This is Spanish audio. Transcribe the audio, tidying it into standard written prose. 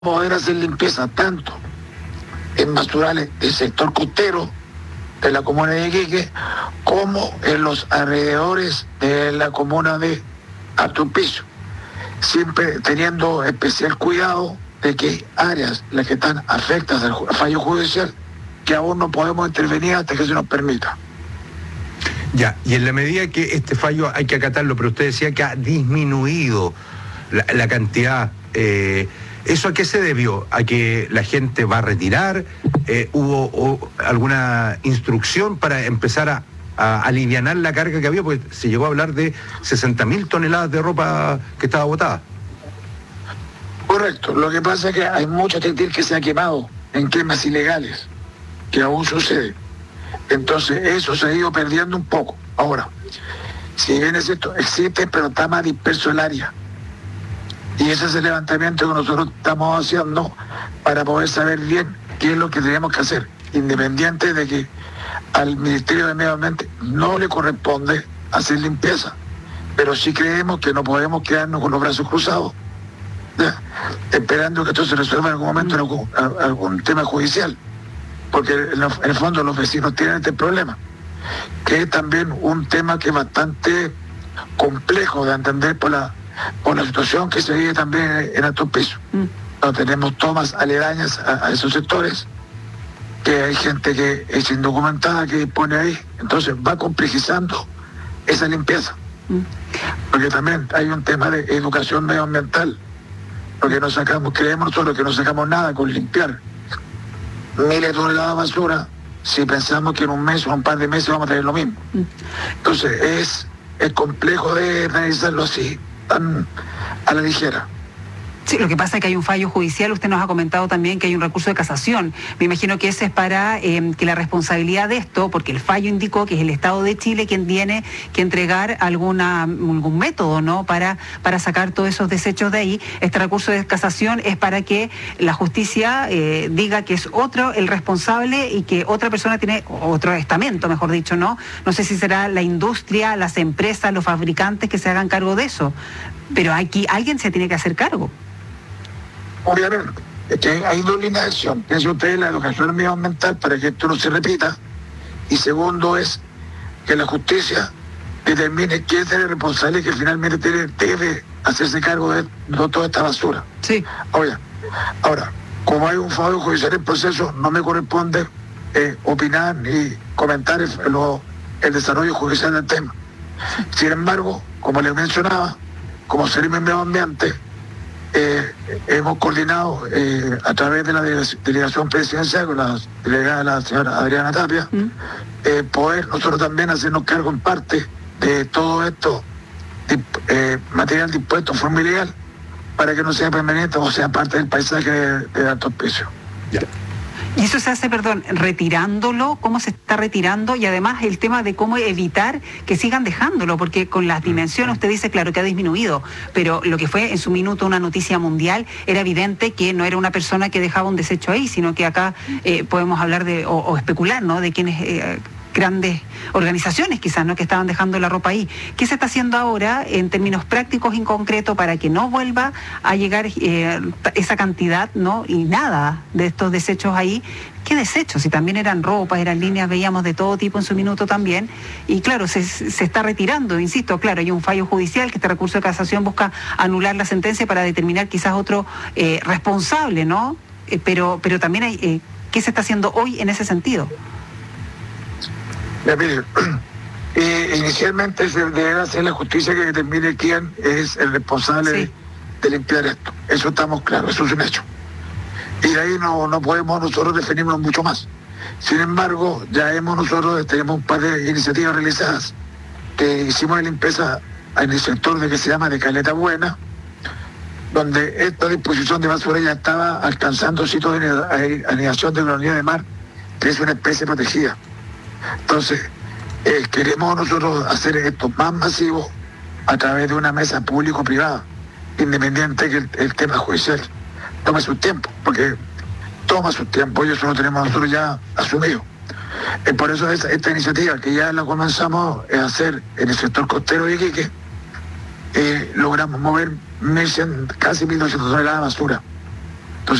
poder hacer limpieza tanto en basurales del sector costero de la comuna de Iquique como en los alrededores de la comuna de Alto Hospicio, siempre teniendo especial cuidado de que hay áreas las que están afectadas al fallo judicial que aún no podemos intervenir hasta que se nos permita. Ya, y en la medida que este fallo hay que acatarlo, pero usted decía que ha disminuido la cantidad, ¿eso a qué se debió? ¿A que la gente va a retirar? ¿Hubo alguna instrucción para empezar a alivianar la carga que había? Porque se llegó a hablar de 60.000 toneladas de ropa que estaba botada. Correcto, lo que pasa es que hay mucho textil que se ha quemado en quemas ilegales, que aún sucede. Entonces eso se ha ido perdiendo un poco. Ahora, si bien es cierto, existe, pero está más disperso el área. Y ese es el levantamiento que nosotros estamos haciendo para poder saber bien qué es lo que tenemos que hacer, independiente de que al Ministerio de Medio Ambiente no le corresponde hacer limpieza, pero sí creemos que no podemos quedarnos con los brazos cruzados, ¿ya?, esperando que esto se resuelva en algún momento en algún tema judicial, porque en el fondo los vecinos tienen este problema, que es también un tema que es bastante complejo de entender por la situación que se vive también en Alto Hospicio. No tenemos tomas aledañas a esos sectores, que hay gente que es indocumentada que pone ahí, entonces va complejizando esa limpieza. Porque también hay un tema de educación medioambiental, porque creemos nosotros que no sacamos nada con limpiar miles de toneladas de basura si pensamos que en un mes o un par de meses vamos a tener lo mismo. Entonces es complejo de realizarlo así, tan a la ligera. Sí, lo que pasa es que hay un fallo judicial. Usted nos ha comentado también que hay un recurso de casación. Me imagino que ese es para que la responsabilidad de esto, porque el fallo indicó que es el Estado de Chile quien tiene que entregar algún método, ¿no?, para sacar todos esos desechos de ahí. Este recurso de casación es para que la justicia diga que es otro el responsable y que otra persona tiene otro estamento, mejor dicho, ¿no? No sé si será la industria, las empresas, los fabricantes que se hagan cargo de eso. Pero aquí alguien se tiene que hacer cargo. Obviamente, es que hay dos líneas de acción. Piensa usted en la educación medioambiental para que esto no se repita. Y segundo es que la justicia determine quién es el responsable que finalmente debe hacerse cargo de toda esta basura. Sí. Ahora, como hay un fallo judicial en proceso, no me corresponde opinar ni comentar el desarrollo judicial del tema. Sin embargo, como les mencionaba, como Seremi Medio Ambiente, hemos coordinado a través de la delegación presidencial con la delegada, la señora Adriana Tapia, poder nosotros también hacernos cargo en parte de todo esto, material dispuesto en forma ilegal, para que no sea permanente o sea parte del paisaje de Alto Hospicio. Yeah. Y eso se hace, retirándolo, cómo se está retirando, y además el tema de cómo evitar que sigan dejándolo, porque con las dimensiones usted dice, claro, que ha disminuido, pero lo que fue en su minuto una noticia mundial, era evidente que no era una persona que dejaba un desecho ahí, sino que acá podemos hablar o especular, ¿no?, de quienes... grandes organizaciones quizás, ¿no?, que estaban dejando la ropa ahí. ¿Qué se está haciendo ahora en términos prácticos y en concreto para que no vuelva a llegar esa cantidad, ¿no?, y nada de estos desechos ahí? ¿Qué desechos? Si también eran ropas, eran líneas, veíamos de todo tipo en su minuto también. Y claro, se está retirando, insisto, claro, hay un fallo judicial que este recurso de casación busca anular la sentencia para determinar quizás otro responsable, ¿no? Pero también hay... ¿qué se está haciendo hoy en ese sentido? Mire, inicialmente se debe hacer la justicia que determine quién es el responsable de limpiar esto. Eso estamos claros, eso es un hecho. Y de ahí no podemos nosotros definirnos mucho más. Sin embargo, nosotros tenemos un par de iniciativas realizadas que hicimos de limpieza en el sector que se llama de Caleta Buena, donde esta disposición de basura ya estaba alcanzando sitios de anidación de la unidad de mar, que es una especie protegida. Entonces, queremos nosotros hacer esto más masivo a través de una mesa público-privada, independiente que el tema judicial tome su tiempo, porque toma su tiempo y eso lo tenemos nosotros ya asumido. Por eso esta iniciativa que ya la comenzamos a hacer en el sector costero de Iquique, logramos mover casi 1.200 toneladas de basura.